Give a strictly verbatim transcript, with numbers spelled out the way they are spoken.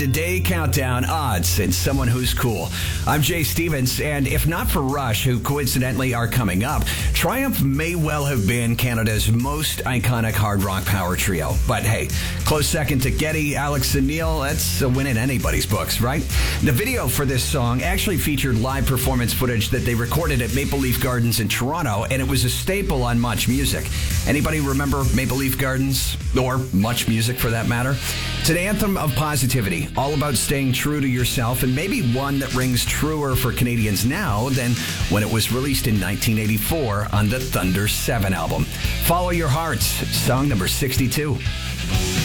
The Day Countdown odds and someone who's cool. I'm Jay Stevens, and if not for Rush, who coincidentally are coming up, Triumph may well have been Canada's most iconic hard rock power trio. But hey, close second to Geddy, Alex and Neil, that's a win in anybody's books, right? The video for this song actually featured live performance footage that they recorded at Maple Leaf Gardens in Toronto, and it was a staple on Much Music. Anybody remember Maple Leaf Gardens? Or Much Music, for that matter? It's an anthem of positivity, all about staying true to yourself, and maybe one that rings truer for Canadians now than when it was released in nineteen eighty-four on the Thunder seven album. Follow Your Hearts, song number sixty-two.